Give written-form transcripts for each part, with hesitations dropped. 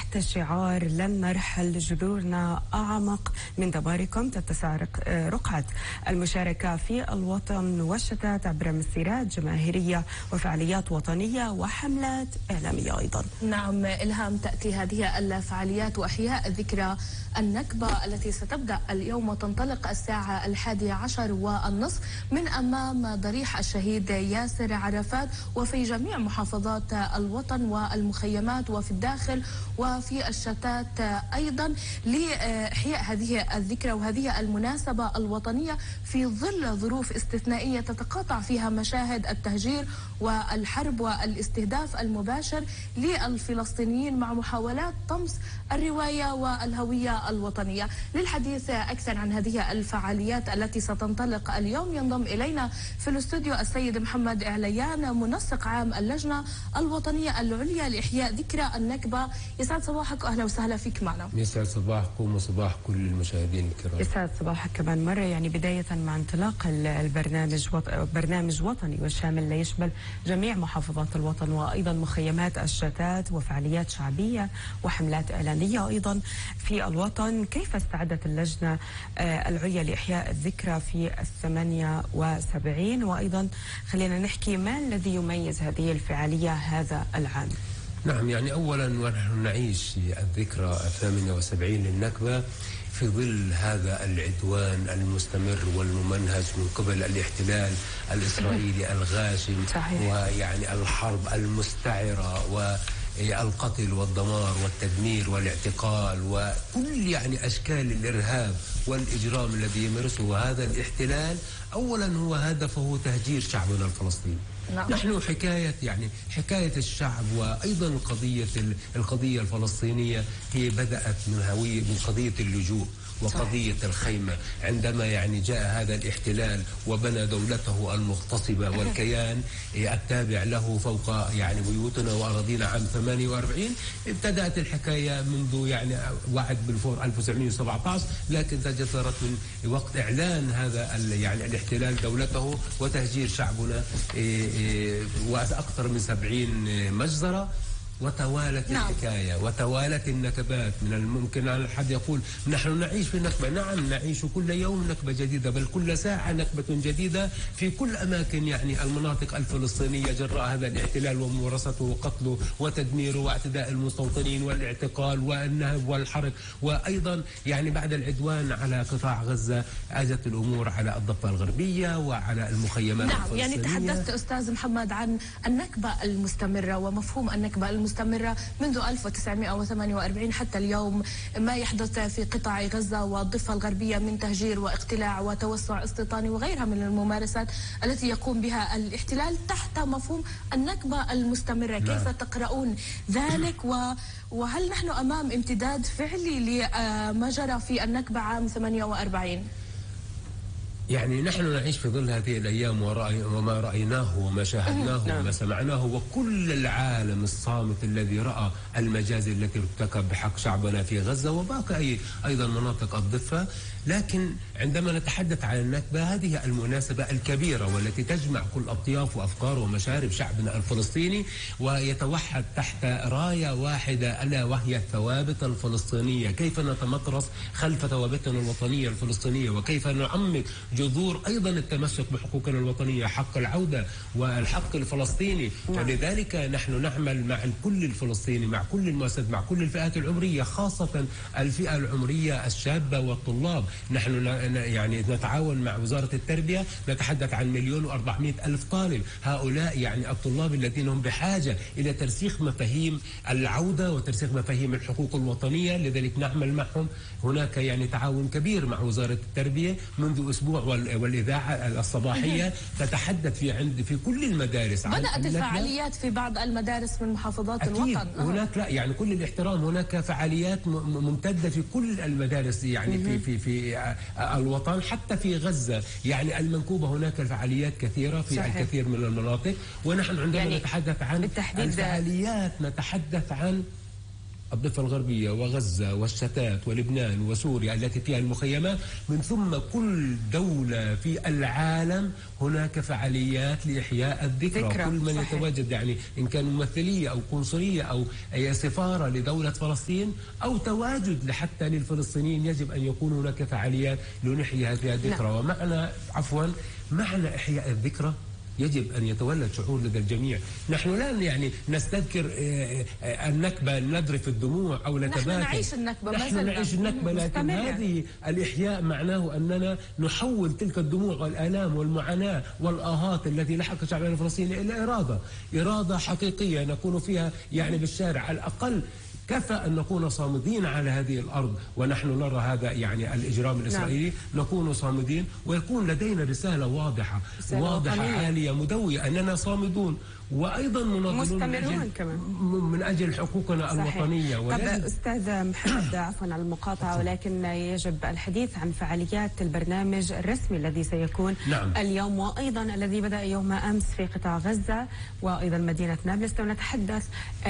تحت شعار لن نرحل جذورنا أعمق من دباركم، تتسع رقعة المشاركة في الوطن والشتات عبر مسيرات جماهيرية وفعاليات وطنية وحملات إعلامية أيضا. نعم إلهام، تأتي هذه الفعاليات وإحياء ذكرى النكبة التي ستبدأ اليوم وتنطلق الساعة 11:30 من أمام ضريح الشهيد ياسر عرفات، وفي جميع محافظات الوطن والمخيمات وفي الداخل وفي الشتات أيضا، لإحياء هذه الذكرى وهذه المناسبة الوطنية في ظل ظروف استثنائية تتقاطع فيها مشاهد التهجير والحرب والاستهداف المباشر للفلسطينيين مع محاولات طمس الرواية والهوية الوطنية. للحديث أكثر عن هذه الفعاليات التي ستنطلق اليوم ينضم إلينا في الاستوديو السيد محمد إعليان، منسق عام اللجنة الوطنية العليا لإحياء ذكرى النكبة. يسعد صباحك وأهلا وسهلا فيك معنا. يسعد صباحكم وصباح كل المشاهدين الكرام. يسعد صباحك كمان مرة. يعني بداية مع انطلاق البرنامج برنامج وطني وشامل ليشمل جميع محافظات الوطن وأيضا مخيمات الشتات وفعاليات شعبية وحملات إعلانية أيضا في الوطن، كيف استعدت اللجنة العليا لإحياء الذكرى في 78؟ وأيضا خلينا نحكي ما الذي يميز هذه الفعالية هذا العام؟ نعم، يعني أولا ونحن نعيش الذكرى 78 للنكبة في ظل هذا العدوان المستمر والممنهج من قبل الاحتلال الإسرائيلي الغاشم، ويعني الحرب المستعرة والقتل والدمار والتدمير والاعتقال وكل يعني أشكال الإرهاب والإجرام الذي يمارسه هذا الاحتلال. أولا هو هدفه تهجير شعبنا الفلسطيني. نحن حكاية الشعب وأيضا القضية الفلسطينية هي بدأت من قضية اللجوء وقضية الخيمة، عندما يعني جاء هذا الاحتلال وبنى دولته المغتصبة والكيان التابع له فوق يعني بيوتنا وأراضينا عام 48. ابتدأت الحكاية منذ يعني وعد بلفور 1917، لكن تجذرت من وقت إعلان هذا يعني الاحتلال دولته وتهجير شعبنا وأكثر من 70 مجزرة. وتوالت الحكاية وتوالت النكبات. من الممكن أن الحد يقول نحن نعيش في نكبة. نعم، نعيش كل يوم نكبة جديدة، بل كل ساعة نكبة جديدة في كل أماكن يعني المناطق الفلسطينية جراء هذا الاحتلال وممارسته وقتله وتدميره واعتداء المستوطنين والاعتقال والنهب والحرق. وأيضا يعني بعد العدوان على قطاع غزة أجت الأمور على الضفة الغربية وعلى المخيمات الفلسطينية. يعني تحدثت أستاذ محمد عن النكبة المستمرة ومفهوم النكبة المستمرة منذ 1948 حتى اليوم، ما يحدث في قطاع غزة والضفة الغربية من تهجير واقتلاع وتوسع استيطاني وغيرها من الممارسات التي يقوم بها الاحتلال تحت مفهوم النكبة المستمرة. كيف تقرؤون ذلك وهل نحن أمام امتداد فعلي لما جرى في النكبة عام 48؟ يعني نحن نعيش في ظل هذه الأيام وما رأيناه وما شاهدناه وما سمعناه، وكل العالم الصامت الذي رأى المجازر التي ارتكب بحق شعبنا في غزة وباقي أيضا مناطق الضفة. لكن عندما نتحدث عن النكبة، هذه المناسبة الكبيرة والتي تجمع كل أطياف وأفكار ومشارب شعبنا الفلسطيني ويتوحد تحت راية واحدة ألا وهي الثوابت الفلسطينية. كيف نتمطرس خلف ثوابتنا الوطنية الفلسطينية وكيف نعمق جذور أيضا التمسك بحقوقنا الوطنية، حق العودة والحق الفلسطيني. ولذلك نحن نعمل مع الكل الفلسطيني، مع كل المؤسسات، مع كل الفئات العمرية، خاصة الفئة العمرية الشابة والطلاب. نحن يعني نتعاون مع وزارة التربية، نتحدث عن 1,400,000 طالب. هؤلاء يعني الطلاب الذين هم بحاجة إلى ترسيخ مفاهيم العودة وترسيخ مفاهيم الحقوق الوطنية. لذلك نعمل معهم. هناك يعني تعاون كبير مع وزارة التربية منذ أسبوع، والإذاعة الصباحية تتحدث في كل المدارس. بدأت الفعاليات في بعض المدارس من محافظات الوطن. هناك لا يعني كل الاحترام، هناك فعاليات ممتدة في كل المدارس يعني في الوطن، حتى في غزة يعني المنكوبة هناك الفعاليات كثيرة في الكثير من المناطق. ونحن عندما نتحدث عن الفعاليات نتحدث عن الضفة الغربية وغزة والشتات ولبنان وسوريا التي فيها المخيمات، من ثم كل دولة في العالم هناك فعاليات لإحياء الذكرى. كل من صحيح. يتواجد يعني إن كان ممثلية أو قنصلية أو أي سفارة لدولة فلسطين أو تواجد حتى للفلسطينيين، يجب أن يكون هناك فعاليات لنحيي هذه الذكرى. معنى إحياء الذكرى يجب أن يتولد شعور لدى الجميع. نحن لا يعني نستذكر النكبة نذرف الدموع أو نتباكى، نحن نعيش النكبة، نحن نعيش النكبة، لكن هذه الإحياء معناه أننا نحول تلك الدموع والآلام والمعاناة والآهات التي لحق شعبنا الفلسطيني إلى إرادة حقيقية نكون فيها يعني بالشارع. على الأقل كفى أن نكون صامدين على هذه الأرض ونحن نرى هذا يعني الإجرام الإسرائيلي. نكون صامدين ويكون لدينا رسالة واضحة عالية مدوية أننا صامدون وأيضا مستمرون كمان من أجل حقوقنا الوطنية. طب أستاذ محمد، عفوا على المقاطعة، ولكن يجب الحديث عن فعاليات البرنامج الرسمي الذي سيكون اليوم وأيضا الذي بدأ يوم أمس في قطاع غزة وأيضا مدينة نابلس. ونتحدث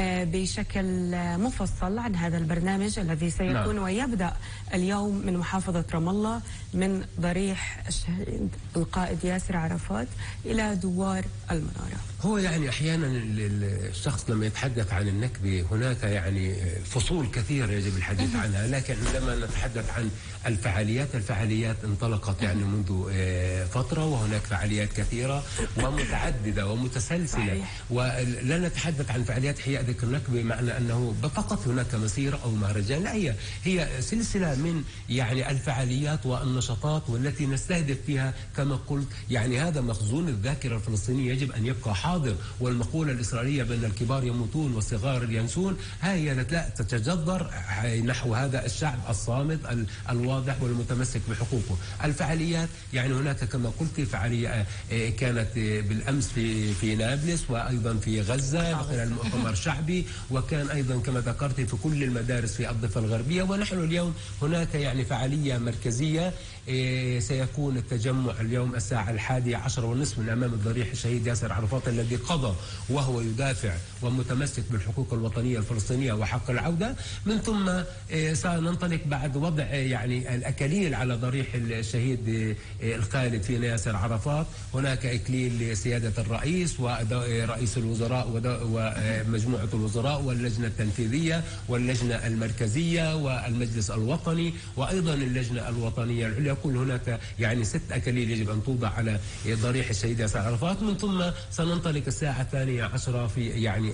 بشكل مفصل عن هذا البرنامج الذي سيكون ويبدأ اليوم من محافظة رام الله من ضريح الشهيد القائد ياسر عرفات إلى دوار المنارة. هو يعني أحيانا الشخص لما يتحدث عن النكبة هناك يعني فصول كثيرة يجب الحديث عنها، لكن لما نتحدث عن الفعاليات انطلقت يعني منذ فترة، وهناك فعاليات كثيرة ومتعددة ومتسلسلة. ولا نتحدث عن فعاليات إحياء ذكرى النكبة معنى أنه فقط هناك مسيرة أو مهرجان، لا، هي سلسلة من يعني الفعاليات والنشاطات والتي نستهدف فيها كما قلت يعني هذا مخزون الذاكرة الفلسطينية يجب أن يبقى حاضر. والمقولة الإسرائيلية بأن الكبار يموتون والصغار ينسون، هي لا تتجذر نحو هذا الشعب الصامد الواضح والمتمسك بحقوقه. الفعاليات يعني هناك كما قلت فعالية كانت بالأمس في نابلس وأيضا في غزة خلال مؤتمر شعبي، وكان أيضا كما ذكرت في كل المدارس في الضفة الغربية. ونحن اليوم هناك يعني فعالية مركزية سيكون التجمع اليوم الساعة 11:30 من أمام الضريح الشهيد ياسر عرفات الذي قضى وهو يدافع ومتمسك بالحقوق الوطنية الفلسطينية وحق العودة. من ثم سننطلق بعد وضع يعني الأكاليل على ضريح الشهيد الخالد فينا ياسر عرفات. هناك إكليل لسيادة الرئيس ورئيس الوزراء ومجموعة الوزراء واللجنة التنفيذية واللجنة المركزية والمجلس الوطني وأيضا اللجنة الوطنية العليا. يكون هناك يعني 6 أكاليل يجب أن توضع على ضريح الشهيد ياسر عرفات. من ثم سننطلق الساعة 12 في يعني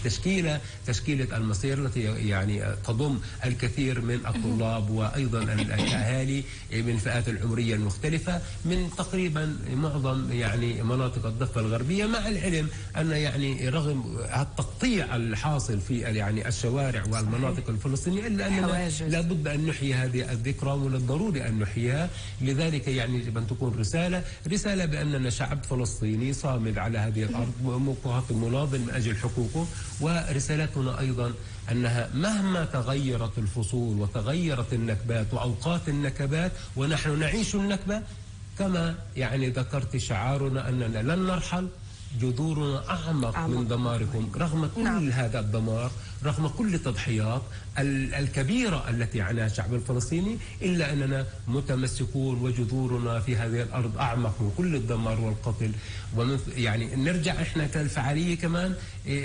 تشكيلة المسير التي يعني تضم الكثير من الطلاب وأيضا الأهالي من الفئات العمرية المختلفة من تقريبا معظم يعني مناطق الضفة الغربية، مع العلم أن يعني رغم التقطيع الحاصل في يعني الشوارع والمناطق الفلسطينية إلا أننا لابد أن نحيي هذه الذكرى ومن الضروري أن نحييها. لذلك يعني يجب أن تكون رسالة بأننا شعب فلسطيني صامد على هذه الأرض مقاتل مناضل من أجل حقوقه. ورسالتنا أيضا أنها مهما تغيرت الفصول وتغيرت النكبات وأوقات النكبات ونحن نعيش النكبة كما يعني ذكرت شعارنا أننا لن نرحل، جذورنا أعمق من دماركم. رغم كل هذا الدمار، رغم كل التضحيات الكبيرة التي عناها الشعب الفلسطيني، إلا أننا متمسكون وجذورنا في هذه الأرض أعمق من كل الدمار والقتل. يعني نرجع إحنا كالفعالية كمان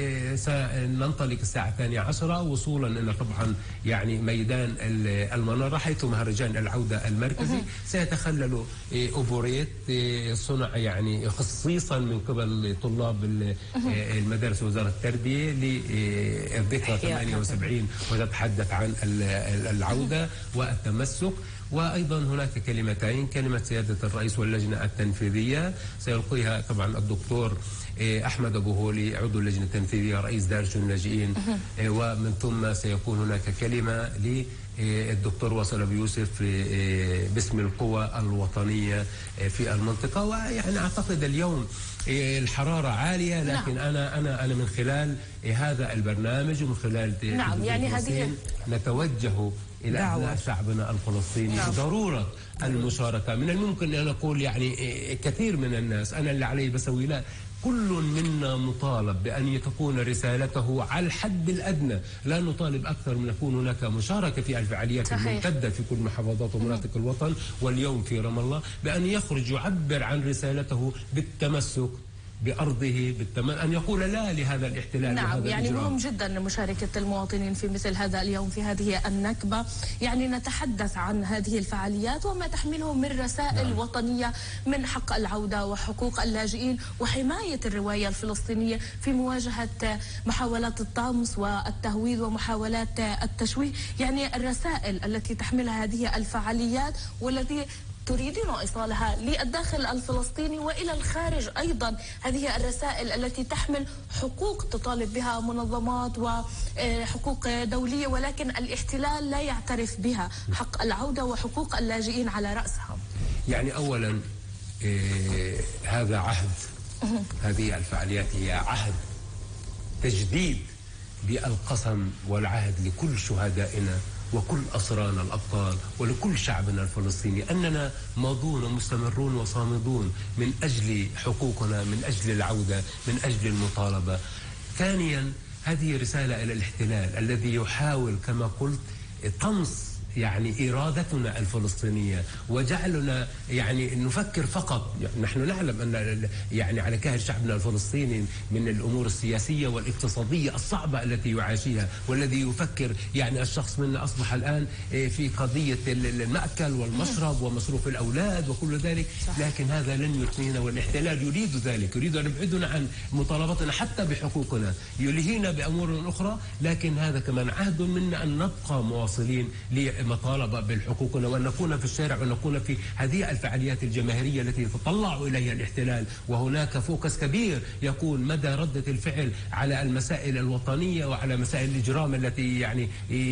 سننطلق الساعة 12 وصولا إلى طبعا يعني ميدان المنارة حيث مهرجان العودة المركزي سيتخلل أوبوريت صنع يعني خصيصا من قبل طلاب المدارس وزارة التربية للذكرى 78 وتتحدث عن العودة والتمسك. وأيضا هناك كلمتين، كلمة سيادة الرئيس واللجنة التنفيذية سيلقيها طبعا الدكتور أحمد أبو هولي عضو اللجنة التنفيذية رئيس دار اللاجئين، ومن ثم سيكون هناك كلمة للدكتور واصل أبو يوسف باسم القوى الوطنية في المنطقة. ويعني أعتقد اليوم الحرارة عالية، لكن أنا من خلال هذا البرنامج ومن خلال يعني هذه نتوجه إلى أبناء شعبنا الفلسطيني بضرورة المشاركة. من الممكن أن أقول يعني كثير من الناس أنا اللي علي بسوي، لا، كل منا مطالب بأن تكون رسالته على الحد الأدنى، لا نطالب أكثر من يكون هناك مشاركة في الفعاليات الممتدة في كل محافظات ومناطق الوطن، واليوم في رام الله بأن يخرج يعبر عن رسالته بالتمسك بأرضه، أن يقول لا لهذا الاحتلال. نعم، يعني مهم جدا مشاركة المواطنين في مثل هذا اليوم في هذه النكبة، يعني نتحدث عن هذه الفعاليات وما تحمله من رسائل وطنية من حق العودة وحقوق اللاجئين وحماية الرواية الفلسطينية في مواجهة محاولات الطمس والتهويد ومحاولات التشويه. يعني الرسائل التي تحملها هذه الفعاليات والتي تريدين إيصالها للداخل الفلسطيني وإلى الخارج أيضا، هذه الرسائل التي تحمل حقوق تطالب بها منظمات وحقوق دولية، ولكن الاحتلال لا يعترف بها، حق العودة وحقوق اللاجئين على رأسها. يعني أولا هذا عهد، هذه الفعاليات هي عهد تجديد بالقسم والعهد لكل شهدائنا وكل أسرانا الأبطال ولكل شعبنا الفلسطيني أننا ماضون ومستمرون وصامدون من أجل حقوقنا، من أجل العودة، من أجل المطالبة. ثانيا، هذه رسالة إلى الاحتلال الذي يحاول كما قلت طمس يعني إرادتنا الفلسطينية وجعلنا يعني نفكر فقط. يعني نحن نعلم أن يعني على كاهل شعبنا الفلسطيني من الأمور السياسية والاقتصادية الصعبة التي يعاشيها، والذي يفكر يعني الشخص منا أصبح الآن في قضية المأكل والمشرب ومصروف الأولاد وكل ذلك، لكن هذا لن يثنينا، والاحتلال يريد ذلك، يريد أن يبعدنا عن مطالبتنا حتى بحقوقنا، يلهينا بأمور أخرى، لكن هذا كمان عهد منا أن نبقى مواصلين مطالبة بالحقوقنا وأن نكون في الشارع وأن نكون في هذه الفعاليات الجماهيرية التي يتطلع إليها الاحتلال. وهناك فوكس كبير يكون مدى ردة الفعل على المسائل الوطنية وعلى مسائل الإجرام التي يعني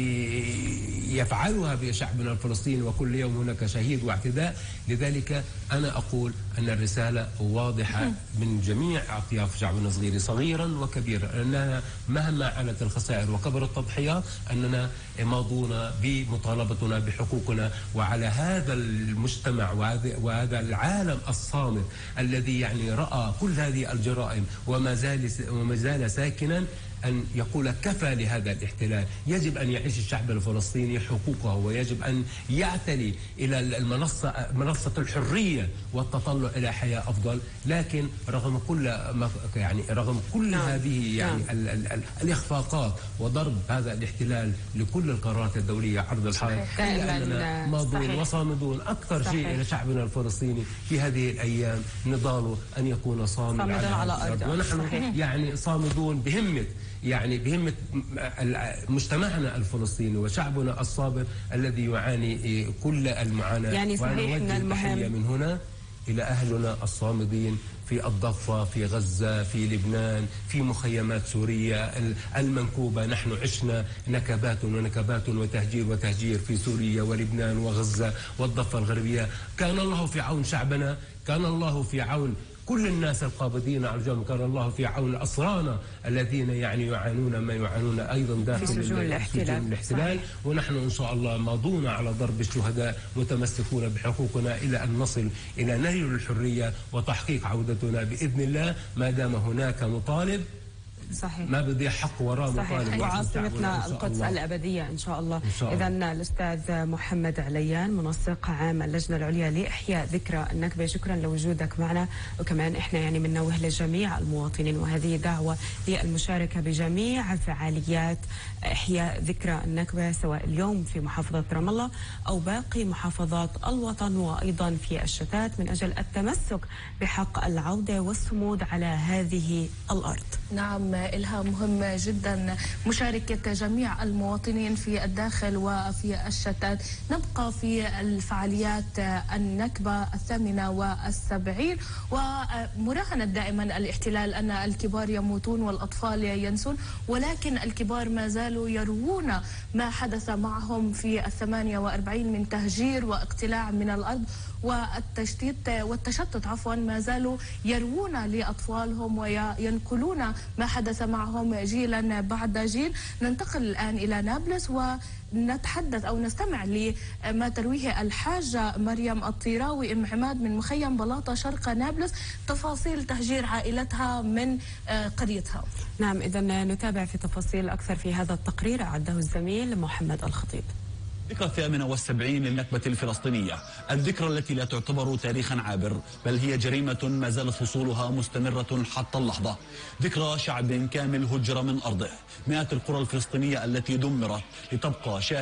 يفعلها بشعبنا الفلسطيني، وكل يوم هناك شهيد واعتداء. لذلك أنا أقول أن الرسالة واضحة من جميع أطياف شعبنا الصغير صغيرا وكبيرا، أننا مهما علت الخسائر وكبر التضحيات أننا ماضون بمطالبتنا بحقوقنا. وعلى هذا المجتمع وهذا العالم الصامت الذي يعني رأى كل هذه الجرائم وما زال ساكنا أن يقول كفى لهذا الاحتلال. يجب أن يعيش الشعب الفلسطيني حقوقه، ويجب أن يعتلي إلى منصة الحرية والتطلع إلى حياة أفضل. لكن رغم كل هذه يعني الإخفاقات وضرب هذا الاحتلال لكل القرارات الدولية عرض الحائط، أننا ماضون وصامدون. أكثر شيء إلى شعبنا الفلسطيني في هذه الأيام نضاله أن يكون صامدا على الأرض، ونحن يعني صامدون بهمة مجتمعنا الفلسطيني وشعبنا الصابر الذي يعاني كل المعاناة. يعني صحيح من المهم من هنا إلى أهلنا الصامدين في الضفة، في غزة، في لبنان، في مخيمات سوريا المنكوبة. نحن عشنا نكبات وتهجير في سوريا ولبنان وغزة والضفة الغربية. كان الله في عون شعبنا، كان الله في عون كل الناس القابضين على الجرم، كان الله في عون أسرانا الذين يعني يعانون ما يعانون أيضا داخل سجون الاحتلال. ونحن إن شاء الله ماضون على ضرب الشهداء متمسكون بحقوقنا إلى أن نصل إلى نيل الحرية وتحقيق عودتنا بإذن الله، ما دام هناك مطالب. صحيح. ما بضيع حق وراء مطالب، وعاصمتنا القدس الأبدية إن شاء الله. إذا الأستاذ محمد عليان منسق عام اللجنة العليا لإحياء ذكرى النكبة، شكرا لوجودك معنا. وكمان إحنا يعني بننوه لجميع المواطنين وهذه دعوة للمشاركة بجميع فعاليات إحياء ذكرى النكبة، سواء اليوم في محافظة رام الله أو باقي محافظات الوطن وأيضا في الشتات، من أجل التمسك بحق العودة والصمود على هذه الأرض. نعم، إلها مهم جدا مشاركة جميع المواطنين في الداخل وفي الشتات. نبقى في الفعاليات النكبة 78، ومراهنة دائما الاحتلال أن الكبار يموتون والأطفال ينسون، ولكن الكبار ما زالوا يروون ما حدث معهم في 48 من تهجير واقتلاع من الأرض والتشتت ما زالوا يروون لأطفالهم وينقلون ما حدث معهم جيلا بعد جيل. ننتقل الآن إلى نابلس نتحدث أو نستمع لما ترويه الحاجة مريم الطيراوي أم عماد من مخيم بلاطة شرق نابلس، تفاصيل تهجير عائلتها من قريتها. نعم، إذا نتابع في تفاصيل أكثر في هذا التقرير أعده الزميل محمد الخطيب. ذكرى 78 للنكبة الفلسطينية، الذكرى التي لا تعتبر تاريخا عابر بل هي جريمة ما زالت فصولها مستمرة حتى اللحظة. ذكرى شعب كامل هجر من أرضه، مئات القرى الفلسطينية التي دمرت لتبقى